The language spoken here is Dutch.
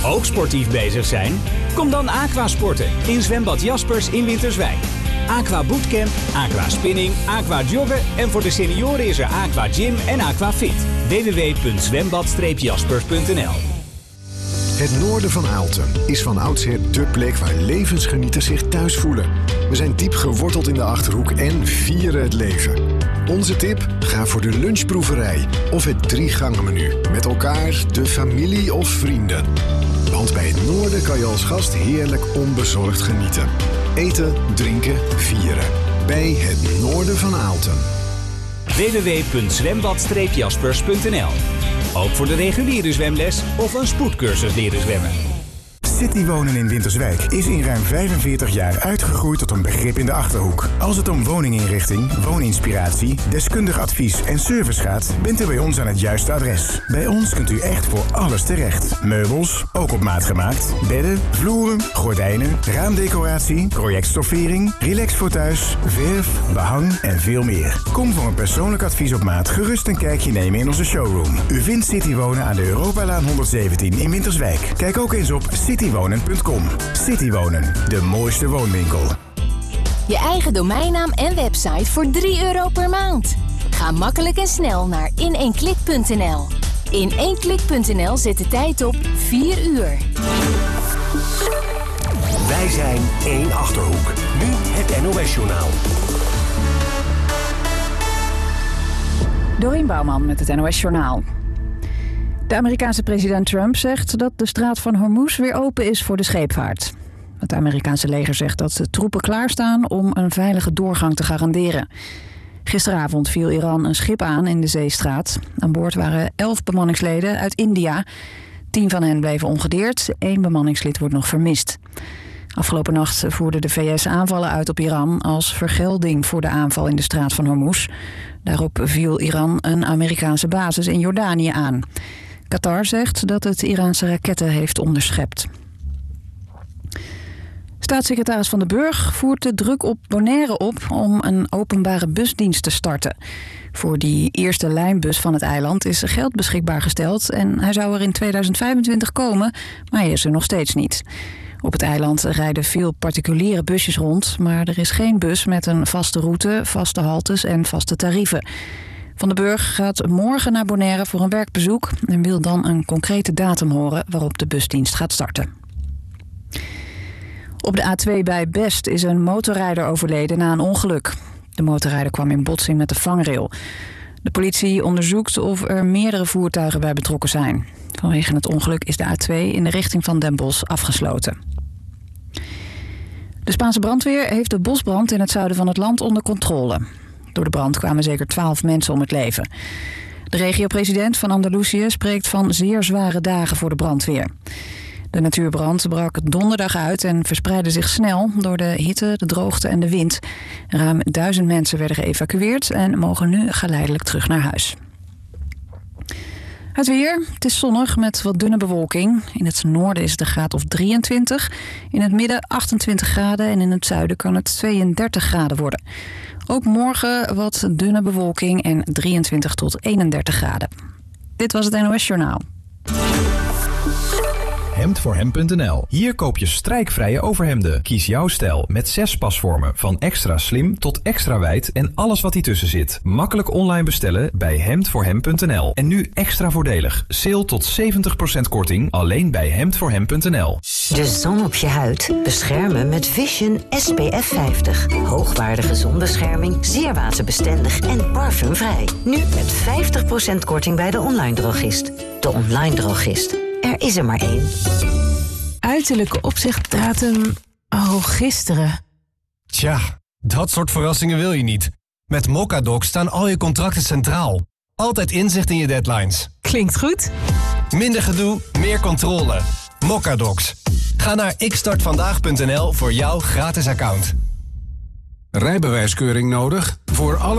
Ook sportief bezig zijn? Kom dan aquasporten in zwembad Jaspers in Winterswijk. Aqua Bootcamp, Aqua Spinning, Aqua Joggen en voor de senioren is er Aqua Gym en Aqua Fit. www.zwembad-jaspers.nl. Het noorden van Aalten is van oudsher dé plek waar levensgenieters zich thuis voelen. We zijn diep geworteld in de Achterhoek en vieren het leven. Onze tip? Ga voor de lunchproeverij of het 3-gangen-menu. Met elkaar, de familie of vrienden. Want bij het noorden kan je als gast heerlijk onbezorgd genieten. Eten, drinken, vieren. Bij het noorden van Aalten. www.zwembad-jaspers.nl. Ook voor de reguliere zwemles of een spoedcursus leren zwemmen. Citywonen in Winterswijk is in ruim 45 jaar uitgegroeid tot een begrip in de Achterhoek. Als het om woninginrichting, wooninspiratie, deskundig advies en service gaat, bent u bij ons aan het juiste adres. Bij ons kunt u echt voor alles terecht. Meubels, ook op maat gemaakt, bedden, vloeren, gordijnen, raamdecoratie, projectstoffering, relax voor thuis, verf, behang en veel meer. Kom voor een persoonlijk advies op maat gerust een kijkje nemen in onze showroom. U vindt Citywonen aan de Europalaan 117 in Winterswijk. Kijk ook eens op citywonen.com. Citywonen, de mooiste woonwinkel. Je eigen domeinnaam en website voor €3 per maand. Ga makkelijk en snel naar in1klik.nl. In1klik.nl zet de tijd op 4 uur. Wij zijn 1 Achterhoek. Nu het NOS-journaal. Dorien Bouwman met het NOS-journaal. De Amerikaanse president Trump zegt dat de straat van Hormuz weer open is voor de scheepvaart. Het Amerikaanse leger zegt dat de troepen klaarstaan om een veilige doorgang te garanderen. Gisteravond viel Iran een schip aan in de Zeestraat. Aan boord waren 11 bemanningsleden uit India. 10 van hen bleven ongedeerd. 1 bemanningslid wordt nog vermist. Afgelopen nacht voerde de VS aanvallen uit op Iran als vergelding voor de aanval in de straat van Hormuz. Daarop viel Iran een Amerikaanse basis in Jordanië aan. Qatar zegt dat het Iraanse raketten heeft onderschept. Staatssecretaris Van den Burg voert de druk op Bonaire op om een openbare busdienst te starten. Voor die eerste lijnbus van het eiland is geld beschikbaar gesteld en hij zou er in 2025 komen, maar hij is er nog steeds niet. Op het eiland rijden veel particuliere busjes rond, maar er is geen bus met een vaste route, vaste haltes en vaste tarieven. Van den Burg gaat morgen naar Bonaire voor een werkbezoek en wil dan een concrete datum horen waarop de busdienst gaat starten. Op de A2 bij Best is een motorrijder overleden na een ongeluk. De motorrijder kwam in botsing met de vangrail. De politie onderzoekt of er meerdere voertuigen bij betrokken zijn. Vanwege het ongeluk is de A2 in de richting van Den Bosch afgesloten. De Spaanse brandweer heeft de bosbrand in het zuiden van het land onder controle. Door de brand kwamen zeker 12 mensen om het leven. De regio-president van Andalusië spreekt van zeer zware dagen voor de brandweer. De natuurbrand brak donderdag uit en verspreidde zich snel door de hitte, de droogte en de wind. Ruim 1000 mensen werden geëvacueerd en mogen nu geleidelijk terug naar huis. Het weer. Het is zonnig met wat dunne bewolking. In het noorden is het een graad of 23. In het midden 28 graden en in het zuiden kan het 32 graden worden. Ook morgen wat dunne bewolking en 23 tot 31 graden. Dit was het NOS Journaal. Hemdvoorhem.nl. Hier koop je strijkvrije overhemden. Kies jouw stijl met 6 pasvormen. Van extra slim tot extra wijd en alles wat ertussen zit. Makkelijk online bestellen bij Hemdvoorhem.nl. En nu extra voordelig. Sale tot 70% korting alleen bij Hemdvoorhem.nl. De zon op je huid beschermen met Vision SPF 50. Hoogwaardige zonbescherming, zeer waterbestendig en parfumvrij. Nu met 50% korting bij de online drogist. De online drogist. Er is er maar één. Uiterlijke opzichtdatum. Oh, gisteren. Tja, dat soort verrassingen wil je niet. Met Mocadoc staan al je contracten centraal. Altijd inzicht in je deadlines. Klinkt goed. Minder gedoe, meer controle. Mocadocs. Ga naar xstartvandaag.nl voor jouw gratis account. Rijbewijskeuring nodig? Voor alle